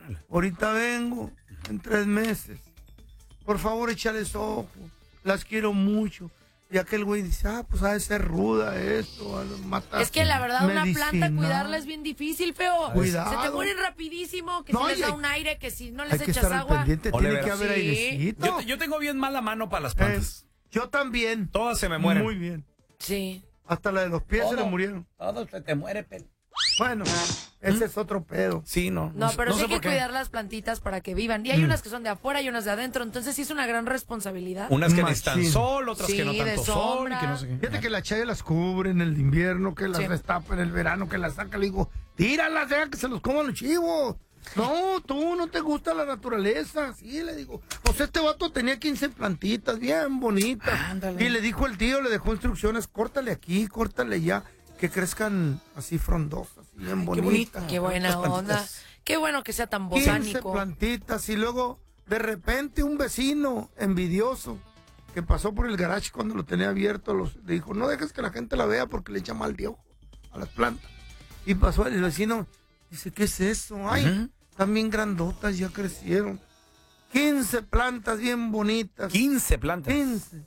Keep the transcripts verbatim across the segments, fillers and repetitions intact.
ahorita vengo en tres meses. Por favor, échales ojo. Las quiero mucho. Y aquel güey dice, ah, pues ha de ser ruda esto, mata. Es que la verdad medicina. Una planta cuidarla es bien difícil, feo. Cuidado. Se te mueren rapidísimo, que No, si les da hay, un aire, que si no les hay que echas estar agua. Al pendiente, tiene que haber sí. airecito. Yo, yo tengo bien mala mano para las plantas. Eh, yo también. Todas se me mueren. Muy bien. Sí. Hasta la de los pies Todo, se le murieron. Todo se te muere, pelo. Bueno, ese es otro pedo. Sí, no. No, pero no sí sé hay que por qué. cuidar las plantitas para que vivan. Y hay Mm. unas que son de afuera y unas de adentro, entonces sí es una gran responsabilidad. Unas que Machín. necesitan sol, otras Sí, que no de tanto sol. sombra. Y que no sé qué. Fíjate que la Chayo las cubre en el invierno, que las Sí. destapa en el verano, que las saca. Le digo, tíralas, deja que se los coman los chivos. No, tú no te gusta la naturaleza. Sí, le digo. Pues este vato tenía quince plantitas bien bonitas. Ándale. Y le dijo el tío, le dejó instrucciones, córtale aquí, córtale allá, que crezcan así frondosas, bien Qué bonitas. bonita. Qué buena Las onda. plantitas. Qué bueno que sea tan quince botánico. plantitas y luego de repente un vecino envidioso que pasó por el garage cuando lo tenía abierto los, le dijo, no dejes que la gente la vea porque le echa mal de ojo a las plantas. Y pasó el vecino, dice, ¿qué es eso? Ay, Ujú. están bien grandotas, ya crecieron. quince plantas bien bonitas. quince plantas. quince.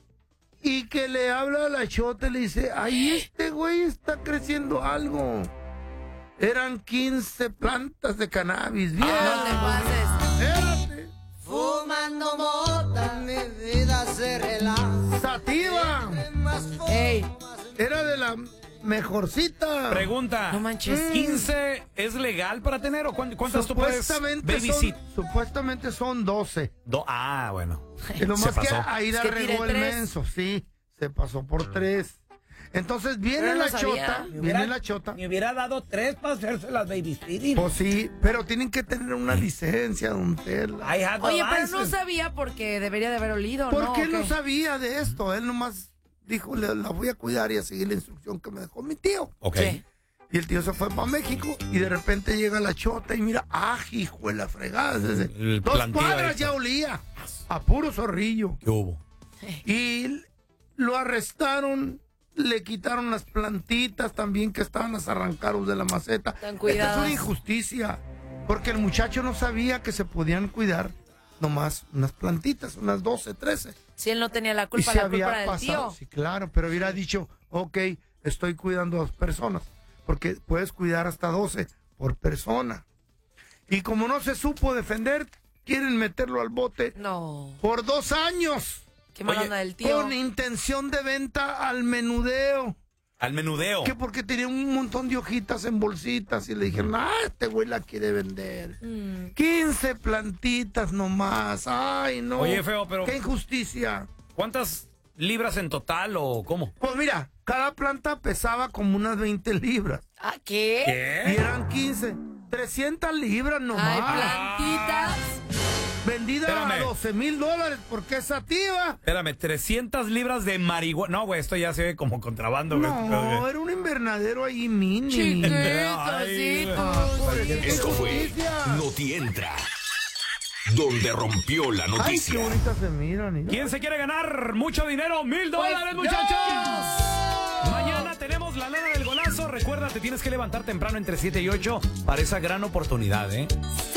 Y que le habla a la chota y le dice, ay, este güey está creciendo algo. Eran quince plantas de cannabis. Bien. No te pases. Espérate. Fumando mota, mi vida se relaja. Sativa. Ey, Era de la mejorcita. Pregunta. no manches. ¿quince es legal para tener o cuán- cuántas tú puedes Supuestamente babysit? son, supuestamente son doce. Do- ah, bueno. Y lo Se más que pasó. Aida Es que regó tiré el tres. menso. Sí, se pasó por tres. Entonces viene Pero no la sabía. chota. Me Viene la chota. Me hubiera dado tres para hacerse las babysitting. Pues sí, pero tienen que tener una licencia, don Tela. I had the Oye, pero no license. sabía porque debería de haber olido, ¿Por ¿no? qué ¿O él no qué? sabía de esto? Él nomás dijo, "Le- la voy a cuidar y a seguir la instrucción que me dejó mi tío". Ok. Sí. Y el tío se fue para México y de repente llega la chota y mira, ¡ah, hijo de la fregada! Desde El dos plantío cuadras ahí. ya olía a puro zorrillo. ¿Qué hubo? Y lo arrestaron, le quitaron las plantitas también que estaban, las arrancaron de la maceta. Tan Esta cuidadas. es una injusticia, porque el muchacho no sabía que se podían cuidar nomás unas plantitas, unas doce, trece. Si él no tenía la Y culpa, se la culpa había era del pasado, tío. sí, claro, pero hubiera dicho, ok, estoy cuidando a dos personas, porque puedes cuidar hasta doce por persona. Y como no se supo defender, quieren meterlo al bote No, por dos años, qué mala Oye, onda del tío. con intención de venta al menudeo. Al menudeo. Que porque tenía un montón de hojitas en bolsitas y le dijeron, ah, este güey la quiere vender. Mm. quince plantitas nomás, ay no. Oye, feo, pero- qué injusticia. ¿Cuántas libras en total o cómo? Pues mira, cada planta pesaba como unas veinte libras. ¿Ah, qué? Y ¿Qué? eran quince. trescientas libras nomás. Ay, plantitas. Vendida a Espérame. doce mil dólares porque es sativa. Espérame, trescientas libras de marihuana. No, güey, esto ya se ve como contrabando, güey. No, era un invernadero ahí mini. Chiquito, Ay, sí, güey. tú. Pobrecito, Esto fue justicia. Noti Entra, donde rompió la Ay, qué noticia. bonitas se miran. mira. ¿Quién se quiere ganar mucho dinero? ¡Mil dólares, muchachos! Mañana tenemos la lana del golazo. Recuerda, te tienes que levantar temprano entre siete y ocho para esa gran oportunidad, ¿eh?